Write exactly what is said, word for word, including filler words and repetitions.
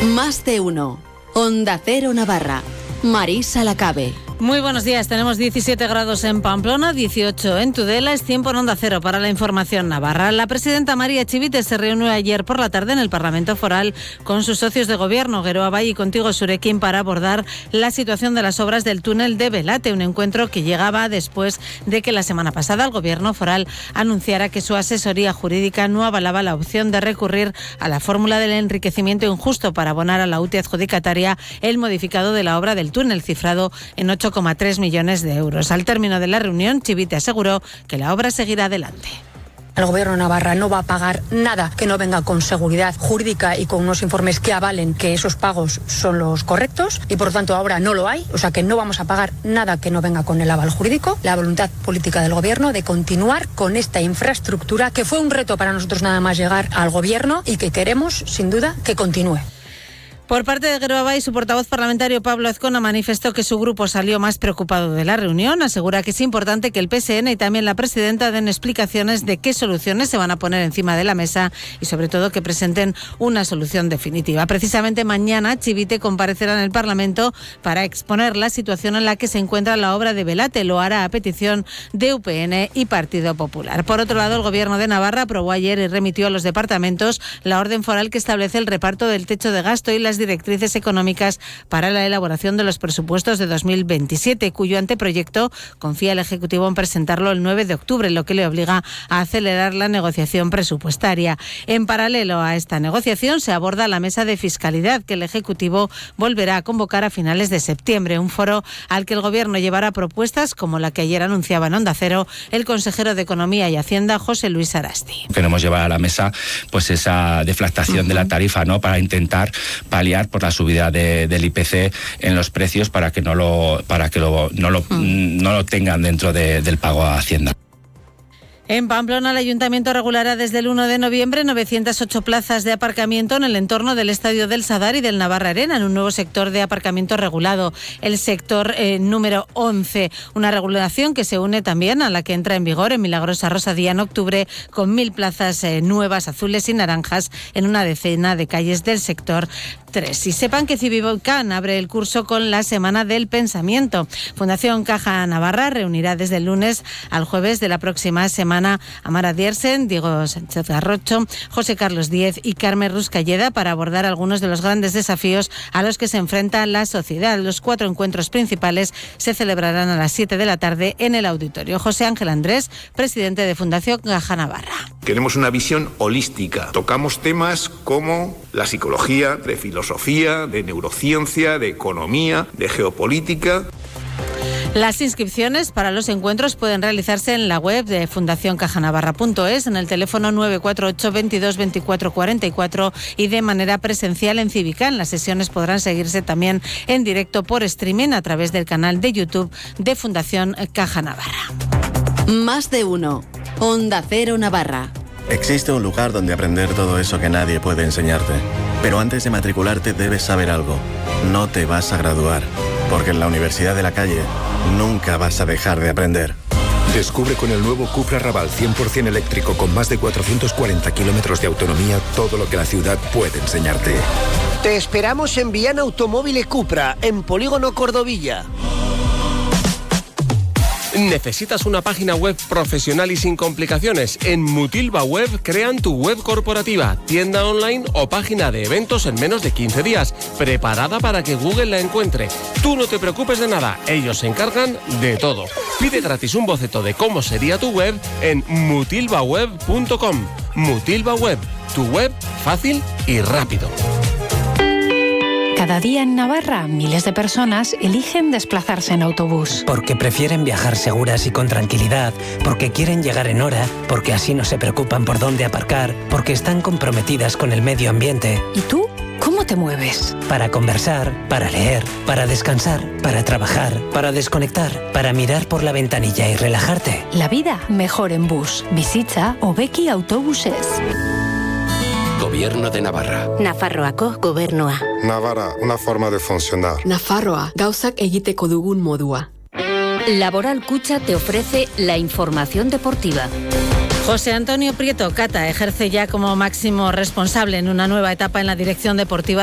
Más de uno. Onda Cero Navarra. Marisa Lacabe. Muy buenos días, tenemos diecisiete grados en Pamplona, dieciocho en Tudela, es tiempo en Onda Cero para la información navarra. La presidenta María Chivite se reunió ayer por la tarde en el Parlamento Foral con sus socios de gobierno, Geroa Bai y Contigo Surekin, para abordar la situación de las obras del túnel de Belate, un encuentro que llegaba después de que la semana pasada el gobierno foral anunciara que su asesoría jurídica no avalaba la opción de recurrir a la fórmula del enriquecimiento injusto para abonar a la U T I adjudicataria el modificado de la obra del túnel, cifrado en ocho coma tres millones de euros. Al término de la reunión, Chivite aseguró que la obra seguirá adelante. El Gobierno de Navarra no va a pagar nada que no venga con seguridad jurídica y con unos informes que avalen que esos pagos son los correctos, y por lo tanto ahora no lo hay, o sea que no vamos a pagar nada que no venga con el aval jurídico. La voluntad política del Gobierno de continuar con esta infraestructura, que fue un reto para nosotros nada más llegar al Gobierno y que queremos, sin duda, que continúe. Por parte de Geroa Bai, su portavoz parlamentario Pablo Azcona manifestó que su grupo salió más preocupado de la reunión. Asegura que es importante que el P S N y también la presidenta den explicaciones de qué soluciones se van a poner encima de la mesa y sobre todo que presenten una solución definitiva. Precisamente mañana Chivite comparecerá en el Parlamento para exponer la situación en la que se encuentra la obra de Belate. Lo hará a petición de U P N y Partido Popular. Por otro lado, el Gobierno de Navarra aprobó ayer y remitió a los departamentos la orden foral que establece el reparto del techo de gasto y las directrices económicas para la elaboración de los presupuestos de dos mil veintisiete, cuyo anteproyecto confía el Ejecutivo en presentarlo el nueve de octubre, lo que le obliga a acelerar la negociación presupuestaria. En paralelo a esta negociación se aborda la mesa de fiscalidad que el Ejecutivo volverá a convocar a finales de septiembre, un foro al que el Gobierno llevará propuestas como la que ayer anunciaba en Onda Cero el consejero de Economía y Hacienda, José Luis Arasti. Queremos llevar a la mesa pues esa deflactación uh-huh. de la tarifa, ¿no?, para intentar paliar por la subida de, del I P C en los precios para que no lo para que lo, no, lo, mm. no lo tengan dentro de, del pago a Hacienda. En Pamplona, el Ayuntamiento regulará desde el uno de noviembre novecientas ocho plazas de aparcamiento en el entorno del Estadio del Sadar y del Navarra Arena, en un nuevo sector de aparcamiento regulado, el sector eh, número once. Una regulación que se une también a la que entra en vigor en Milagrosa Rosadía en octubre, con mil plazas eh, nuevas, azules y naranjas en una decena de calles del sector tres. Y sepan que Civivocan abre el curso con la Semana del Pensamiento. Fundación Caja Navarra reunirá desde el lunes al jueves de la próxima semana a Mara Diersen, Diego Sánchez Garrocho, José Carlos Díez y Carmen Ruscalleda para abordar algunos de los grandes desafíos a los que se enfrenta la sociedad. Los cuatro encuentros principales se celebrarán a las siete de la tarde en el auditorio. José Ángel Andrés, presidente de Fundación Caja Navarra. Queremos una visión holística. Tocamos temas como la psicología, de filosofía, de neurociencia, de economía, de geopolítica. Las inscripciones para los encuentros pueden realizarse en la web de fundación caja navarra punto es, en el teléfono nueve cuatro ocho, veintidós, veinticuatro, cuarenta y cuatro y de manera presencial en Civican. Las sesiones podrán seguirse también en directo por streaming a través del canal de YouTube de Fundación Caja Navarra. Más de uno. Onda Cero Navarra. Existe un lugar donde aprender todo eso que nadie puede enseñarte. Pero antes de matricularte debes saber algo. No te vas a graduar, porque en la Universidad de la Calle nunca vas a dejar de aprender. Descubre con el nuevo Cupra Raval cien por ciento eléctrico con más de cuatrocientos cuarenta kilómetros de autonomía todo lo que la ciudad puede enseñarte. Te esperamos en Viana Automóviles Cupra, en Polígono Cordovilla. ¿Necesitas una página web profesional y sin complicaciones? En Mutilva Web crean tu web corporativa, tienda online o página de eventos en menos de quince días, preparada para que Google la encuentre. Tú no te preocupes de nada, ellos se encargan de todo. Pide gratis un boceto de cómo sería tu web en mutilva web punto com. Mutilva Web, tu web fácil y rápido. Cada día en Navarra, miles de personas eligen desplazarse en autobús. Porque prefieren viajar seguras y con tranquilidad, porque quieren llegar en hora, porque así no se preocupan por dónde aparcar, porque están comprometidas con el medio ambiente. ¿Y tú? ¿Cómo te mueves? Para conversar, para leer, para descansar, para trabajar, para desconectar, para mirar por la ventanilla y relajarte. La vida mejor en bus. Visita Obeki Autobuses. Gobierno de Navarra. Nafarroako gobernua. Navarra, una forma de funcionar. Nafarroa, gauzak egiteko dugun modua. Laboral Kutxa te ofrece la información deportiva. José Antonio Prieto Cata ejerce ya como máximo responsable en una nueva etapa en la dirección deportiva